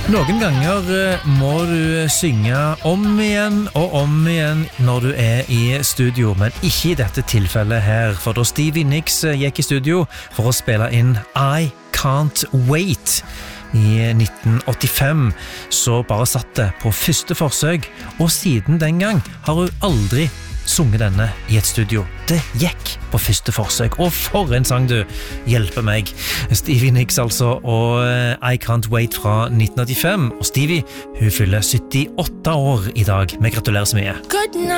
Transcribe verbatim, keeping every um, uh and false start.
Noen ganger må du synge om igjen og om igjen når du er i studio, men ikke i dette tilfellet her, for da Stevie Nicks gikk i studio for å spille inn I Can't Wait i nitten åttifem, så bare satt det på første forsøk, og siden den gang har hun aldri sunget denne i et studio. Det gikk på første forsøk, og for en sang du hjelper meg. Stevie Nicks altså, og I Can't Wait fra nitten åttifem, og Stevie, hun fyller syttiåtte år i dag. Vi gratulerer så mye.